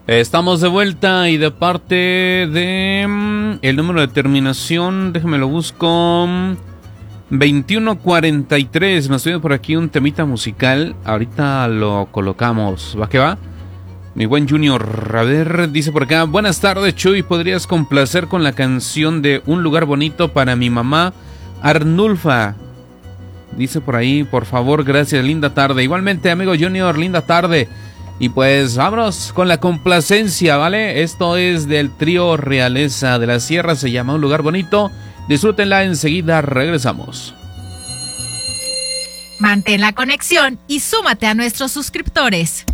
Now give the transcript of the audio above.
Estamos de vuelta y de parte de el número de terminación, déjame lo busco, 2143. Me estoy viendo por aquí un temita musical. Ahorita lo colocamos. ¿Va que va? Mi buen Junior. A ver, dice por acá: buenas tardes, Chuy. ¿Podrías complacer con la canción de Un lugar bonito para mi mamá Arnulfa? Dice por ahí, por favor, gracias, linda tarde. Igualmente, amigo Junior, linda tarde. Y pues vámonos con la complacencia, ¿vale? Esto es del trío Realeza de la Sierra, se llama Un lugar bonito. Disfrútenla, enseguida regresamos. Mantén la conexión y súmate a nuestros suscriptores.